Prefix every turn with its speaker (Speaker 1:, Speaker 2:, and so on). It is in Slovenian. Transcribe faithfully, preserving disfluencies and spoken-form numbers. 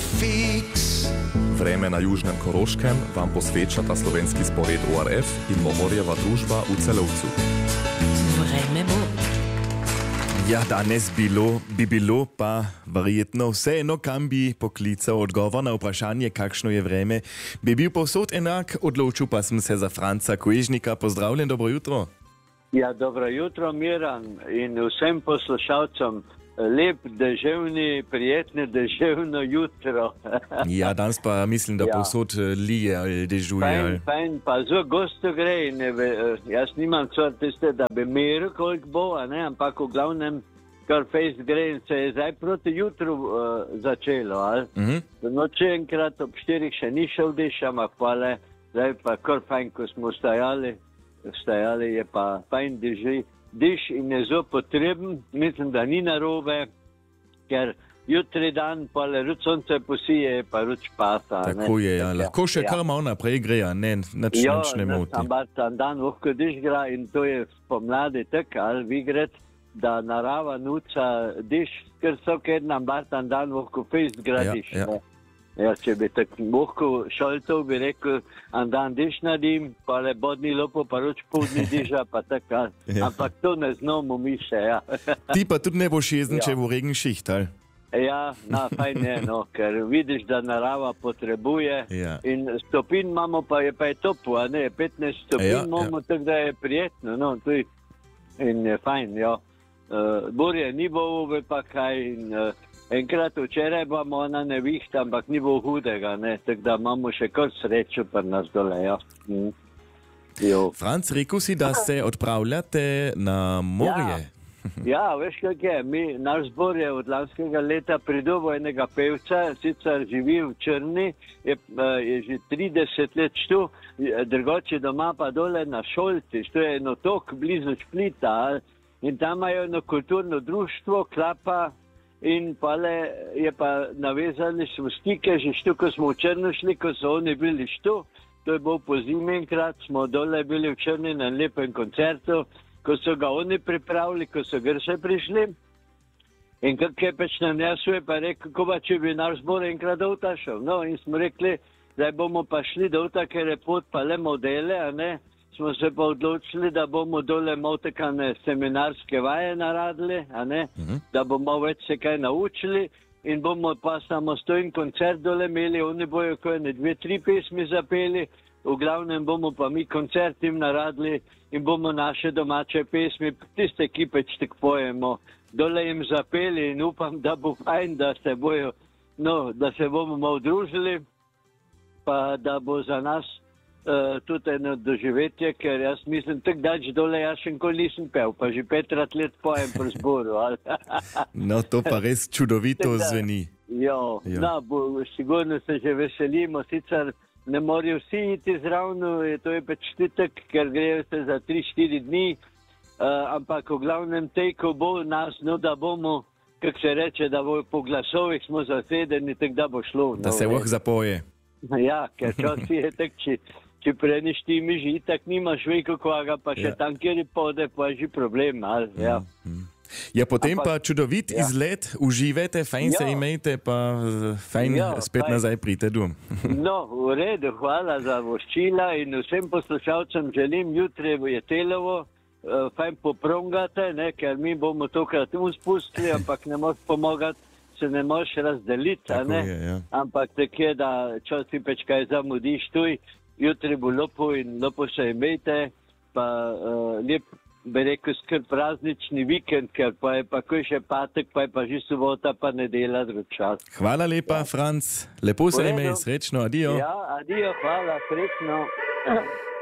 Speaker 1: fix.
Speaker 2: Vreme na južnem Koroškem vam posvečata slovenski spored O R F in Momorjeva družba v Celovcu.
Speaker 3: Vreme bo.
Speaker 4: Ja, danes bilo, bi bilo pa verjetno vseeno, kam bi poklical odgovor na vprašanje, kakšno je vreme. Bi bil povsod enak, odločil pa sem se za Franca Kuježnika. Pozdravljen, dobro jutro.
Speaker 5: Ja, dobro jutro, Miran, in vsem poslušalcem. Lep, deževni, prijetno deževno jutro.
Speaker 4: Ja, danes pa mislim, da
Speaker 5: Ja.
Speaker 4: povsod lije ali dežuje.
Speaker 5: Fajn,
Speaker 4: ali-
Speaker 5: fajn, pa zelo gosto gre. Ne, ve- jaz nimam cel tiste, da bi meril, koliko bo, a ne, ampak v glavnem kar fejst gre in se je zdaj proti jutru uh, začelo. Ali?
Speaker 4: Mhm.
Speaker 5: Do noči enkrat ob štirih še ni šel diš, ampak pale, zdaj pa kar fajn, ko smo stajali, stajali je pa fajn deži. Diš in je zelo potreben, mislim, da ni narobe, ker jutri dan pa le ruč sonce posije, pa ruč pasa.
Speaker 4: Tako je, ja. Lahko še kar malo naprej gre, a ne, nič,
Speaker 5: Ja,
Speaker 4: nič ne moti.
Speaker 5: ampak tam dan lahko diš gra in to je spomladi tak, ali vi gret, da narava nuca diš, ker so ker nam bar tam dan lahko fejst gradiš.
Speaker 4: Ja, ja.
Speaker 5: ne. Ja, če bi tako lahko šoltov, bi rekel, an dan diš nadim, pa le bodni lopo, pa roč podni diža, pa tako.
Speaker 4: Ja.
Speaker 5: Ampak to ne znamo mi še, ja.
Speaker 4: Ti pa tudi ne boš jezen,
Speaker 5: Ja.
Speaker 4: če bo regen šiht, ali?
Speaker 5: Ja, na, fajn je, no, ker vidiš, da narava potrebuje.
Speaker 4: Ja.
Speaker 5: In stopin imamo, pa je, pa je toplo, a ne, petnajst stopin
Speaker 4: Ja,
Speaker 5: imamo, tako da je prijetno, no, tudi. In je fajn, ja. Uh, burje ni bilo, pa kaj, in uh, enkrat včeraj bomo ona nevihta, ampak ni bilo hudega, ne, tako da imamo še kar srečo pri nas dole, ja. Mm. Jo.
Speaker 4: Franc, rekel si, da se odpravljate na morje.
Speaker 5: Ja, veš, kak je, mi, naš zbor je od lanskega leta pridobil enega pevca, sicer živi v Črni, je, eh, je že trideset let tu, drugače doma pa dole na Šolci, to je eno tok blizu Splita, ali, in tam imajo eno kulturno društvo, Klapa, in pa le je pa navezali smo stike, že štu, ko smo v Črno šli, ko so oni bili štu, to je bil po zimi enkrat, smo dole bili v Črni na lepem koncertu, ko so ga oni pripravili, ko so Grše prišli. In kako je pač nam jasuje, pa rekel, ko pa če bi naš zbor enkrat dovta šel. No, in smo rekli, zdaj bomo pa šli dovta, ker je pot pa le modele, a ne. Smo se pa odločili, da bomo dole malo takane seminarske vaje naradili, a ne,
Speaker 4: Mhm.
Speaker 5: da bomo več se kaj naučili in bomo pa samostojen koncert dole imeli, oni bojo ko ne dve, tri pesmi zapeli, v glavnem bomo pa mi koncert jim naradili in bomo naše domače pesmi, tiste, ki pač tako pojemo, dole jim zapeli in upam, da bo fajn, da se bojo, no, da se bomo malo družili, pa da bo za nas uh, tudi eno doživetje, ker jaz mislim, tako dač dole jaz še nikoli nisem pel, pa že petrat let pojem pri zboru. ali.
Speaker 4: No, to pa res čudovito
Speaker 5: Tako da-
Speaker 4: zveni.
Speaker 5: Jo,
Speaker 4: Ja.
Speaker 5: no, bo, sigurno se že veselimo, sicer ne morajo vsi iti zraven, to je pač titek, ker grejo se za tri štiri dni, uh, ampak v glavnem tej, ko bo nas, no da bomo, kako se reče, da bo po glasovih smo zasedeni, tako da bo šlo.
Speaker 4: Da
Speaker 5: no,
Speaker 4: se
Speaker 5: ne.
Speaker 4: voh zapoje.
Speaker 5: Ja, ker časi je tak, če, če preništi mi že itak nimaš veliko koga, pa še
Speaker 4: Ja.
Speaker 5: tam, kjer je pode, pa je že problem. Ali, ja.
Speaker 4: Ja, potem
Speaker 5: Ampak-
Speaker 4: pa čudovit
Speaker 5: ja.
Speaker 4: izlet, uživajte, fajn se
Speaker 5: Ja.
Speaker 4: imejte, pa eh, fajn
Speaker 5: Ja,
Speaker 4: spet
Speaker 5: fajn.
Speaker 4: nazaj pridete dom.
Speaker 5: No, v redu, hvala za voščila in vsem poslušalcem želim, jutri je Telovo, uh, fajn poprongate, ne, ker mi bomo tokrat uspustili, ampak ne moš pomagati, se ne moš razdeliti, a
Speaker 4: Tako
Speaker 5: ne,
Speaker 4: je, ja.
Speaker 5: ampak tako je, da časi peč kaj zamudiš tuj, jutri bo lepo in lepo se imejte, pa uh, lep, bi rekel, skrb praznični vikend, ker pa je pa ko še patek, pa je pa že sobota, pa nedela drug čas.
Speaker 4: Hvala lepa, Franc. Lepo se
Speaker 5: V redu.
Speaker 4: imej, srečno, adijo.
Speaker 5: Ja, adijo, hvala, srečno.